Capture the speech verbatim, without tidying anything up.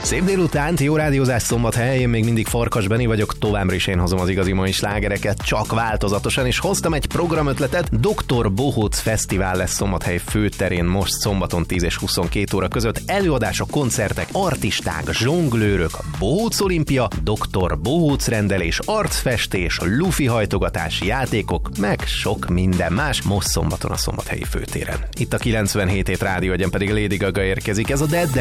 Szép délutánt, jó rádiózás Szombathely, én még mindig Farkas Benni vagyok, továbbra is én hozom az igazi mai slágereket, csak változatosan, és hoztam egy programötletet. doktor Bohóc Fesztivál lesz Szombathely főterén most szombaton tíz és huszonkét óra között. Előadások, koncertek, artisták, zsonglőrök, Bohóc Olimpia, doktor Bohóc rendelés, arcfestés, lufi hajtogatás, játékok, meg sok minden más most szombaton a Szombathelyi főtéren. Itt a kilencvenhét hét rádió, egyen pedig Lady Gaga érkezik, ez a Dead